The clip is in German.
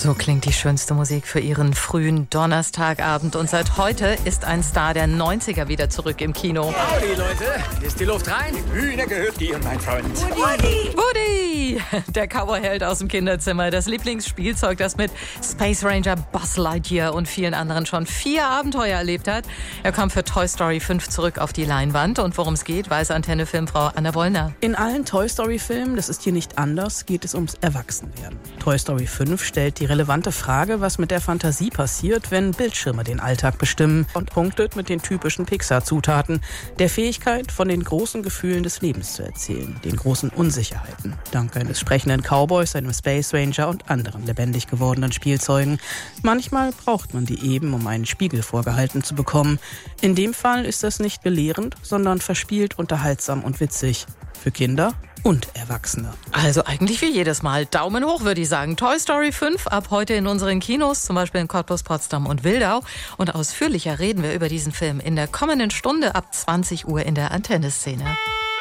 So klingt die schönste Musik für Ihren frühen Donnerstagabend. Und seit heute ist ein Star der 90er wieder zurück im Kino. Howdy, Leute. Ist die Luft rein? Die Bühne gehört dir, mein Freund. Woody! Der Cowboyheld aus dem Kinderzimmer. Das Lieblingsspielzeug, das mit Space Ranger Buzz Lightyear und vielen anderen schon 4 Abenteuer erlebt hat. Er kam für Toy Story 5 zurück auf die Leinwand. Und worum es geht, weiß Antenne-Filmfrau Anna Wollner. In allen Toy Story-Filmen, das ist hier nicht anders, geht es ums Erwachsenwerden. Toy Story 5 stellt die relevante Frage, was mit der Fantasie passiert, wenn Bildschirme den Alltag bestimmen, und punktet mit den typischen Pixar-Zutaten, der Fähigkeit, von den großen Gefühlen des Lebens zu erzählen, den großen Unsicherheiten, dank eines sprechenden Cowboys, einem Space Ranger und anderen lebendig gewordenen Spielzeugen. Manchmal braucht man die eben, um einen Spiegel vorgehalten zu bekommen. In dem Fall ist das nicht belehrend, sondern verspielt, unterhaltsam und witzig. Für Kinder und Erwachsene. Also eigentlich wie jedes Mal. Daumen hoch, würde ich sagen. Toy Story 5 ab heute in unseren Kinos, zum Beispiel in Cottbus, Potsdam und Wildau. Und ausführlicher reden wir über diesen Film in der kommenden Stunde ab 20 Uhr in der Antenne-Szene.